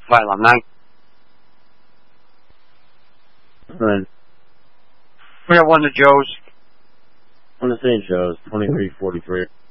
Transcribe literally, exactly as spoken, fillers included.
Pylon nine. Right. We got one to Joe's. On the same shows, twenty-three forty-three.